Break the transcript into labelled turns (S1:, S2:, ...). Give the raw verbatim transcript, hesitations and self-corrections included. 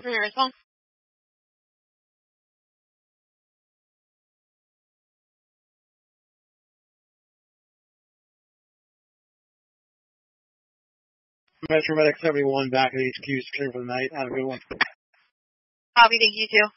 S1: for your response.
S2: Metro Medic seventy-one back at H Q, secure for the night. Have a good one.
S1: Copy, thank you too.